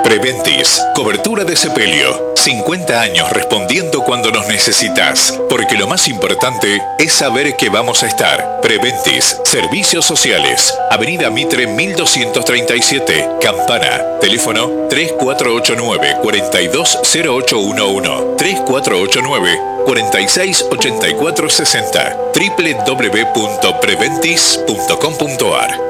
Preventis, cobertura de sepelio. 50 años respondiendo cuando nos necesitas, porque lo más importante es saber que vamos a estar. Preventis, Servicios Sociales, Avenida Mitre 1237, Campana. Teléfono 3489-420811, 3489-468460, www.preventis.com.ar.